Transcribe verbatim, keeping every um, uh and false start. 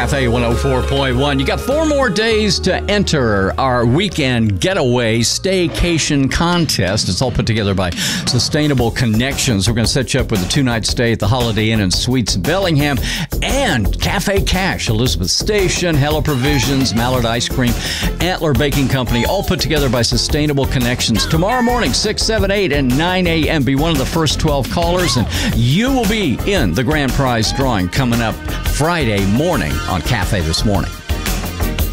Cafe one oh four point one. You got four more days to enter our weekend getaway staycation contest. It's all put together by Sustainable Connections. We're going to set you up with a two-night stay at the Holiday Inn and Suites Bellingham and Cafe Cash, Elizabeth Station, Hello Provisions, Mallard Ice Cream, Antler Baking Company, all put together by Sustainable Connections. Tomorrow morning, six, seven, eight, and nine a.m. Be one of the first twelve callers, and you will be in the grand prize drawing coming up Friday morning on Cafe This Morning.